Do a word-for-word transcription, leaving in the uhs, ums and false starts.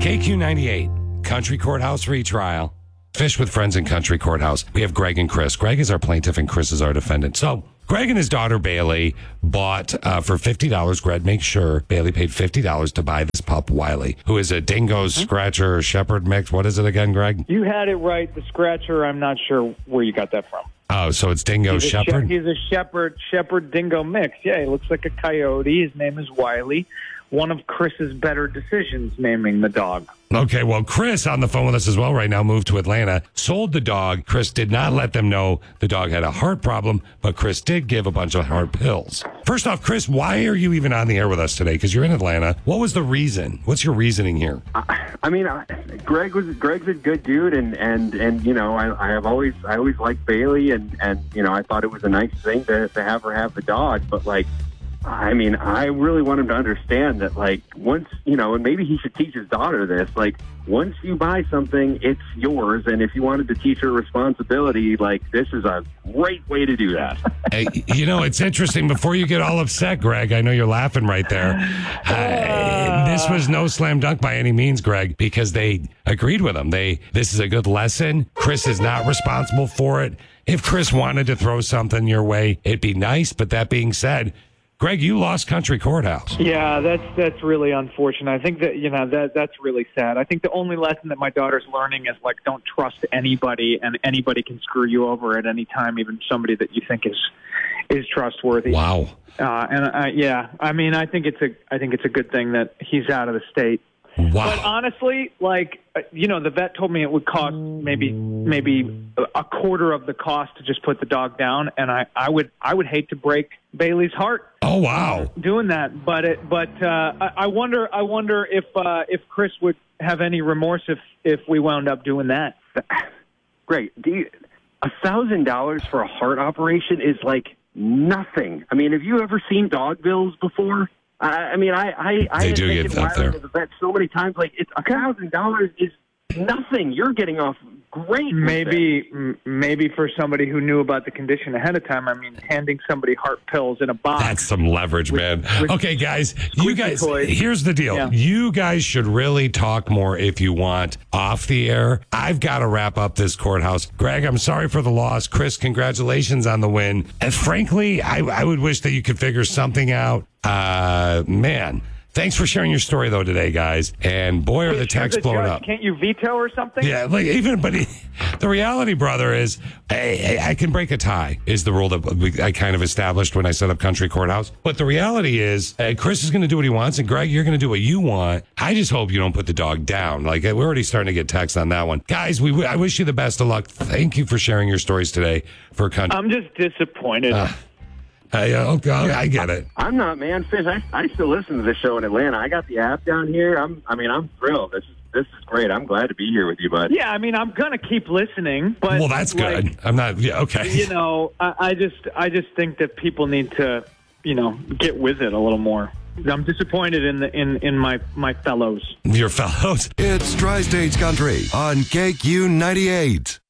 K Q ninety-eight, Country Courthouse retrial. Fish with Friends in Country Courthouse. We have Greg and Chris. Greg is our plaintiff and Chris is our defendant. So Greg and his daughter Bailey bought uh, for fifty dollars. Greg, make sure Bailey paid fifty dollars to buy this pup, Wiley, who is a dingo scratcher shepherd mix. What is it again, Greg? You had it right. The scratcher, I'm not sure where you got that from. Oh, so it's dingo he's shepherd? She- he's a shepherd, shepherd dingo mix. Yeah, he looks like a coyote. His name is Wiley. One of Chris's better decisions naming the dog. Okay, well, Chris on the phone with us as well right now, moved to Atlanta, sold the dog. Chris did not let them know the dog had a heart problem, but Chris did give a bunch of heart pills. First off, Chris, why are you even on the air with us today? Because you're in Atlanta. What was the reason? What's your reasoning here? I, I mean, I, Greg was Greg's a good dude, and and and you know, I, I have always I always liked Bailey, and and you know, I thought it was a nice thing to to have her have the dog, but like. I mean, I really want him to understand that, like, once, you know, and maybe he should teach his daughter this, like, once you buy something, it's yours, and if you wanted to teach her responsibility, like, this is a great way to do that. Hey, you know, it's interesting. Before you get all upset, Greg, I know you're laughing right there. Uh, this was no slam dunk by any means, Greg, because they agreed with him. They, this is a good lesson. Chris is not responsible for it. If Chris wanted to throw something your way, it'd be nice, but that being said, Greg, you lost Country Courthouse. Yeah, that's that's really unfortunate. I think that, you know, that that's really sad. I think the only lesson that my daughter's learning is, like, don't trust anybody, and anybody can screw you over at any time, even somebody that you think is is trustworthy. Wow. Uh, and uh, yeah, I mean, I think it's a I think it's a good thing that he's out of the state. Wow. But honestly, like, uh, you know, the vet told me it would cost maybe maybe a quarter of the cost to just put the dog down, and I, I would I would hate to break Bailey's heart. Oh wow, doing that. But it but uh, I, I wonder I wonder if uh, if Chris would have any remorse if if we wound up doing that. Great. Do you, a thousand dollars for a heart operation is like nothing. I mean, have you ever seen dog bills before? I, I mean, I I, I they have do taken get up Wiley there. to the vet so many times. Like, it's a thousand dollars is nothing. You're getting off great. Maybe m- maybe for somebody who knew about the condition ahead of time. I mean, handing somebody heart pills in a box. That's some leverage, with, man. with okay, guys, you guys, toys. Here's the deal. Yeah. You guys should really talk more if you want off the air. I've got to wrap up this courthouse. Greg, I'm sorry for the loss. Chris, congratulations on the win. And frankly, I, I would wish that you could figure something out. Uh, man. Thanks for sharing your story, though, today, guys. And boy, are the texts blowing up. Can't you veto or something? Yeah, like even, but he, the reality, brother, is hey, I can break a tie, is the rule that we, I kind of established when I set up Country Courthouse. But the reality is, uh, Chris is going to do what he wants, and Greg, you're going to do what you want. I just hope you don't put the dog down. Like, we're already starting to get texts on that one. Guys, we I wish you the best of luck. Thank you for sharing your stories today for Country. I'm just disappointed. Uh, I, uh, okay, I get it. I'm not, man. Fish, I, I still listen to the show in Atlanta. I got the app down here. I'm, I mean, I'm thrilled. This is this is great. I'm glad to be here with you, bud. Yeah, I mean, I'm gonna keep listening, but Well, that's good. like, I'm not. Yeah, okay. You know, I, I just I just think that people need to, you know, get with it a little more. I'm disappointed in the in, in my, my fellows. Your fellows. It's Tri-States Country on K Q ninety-eight.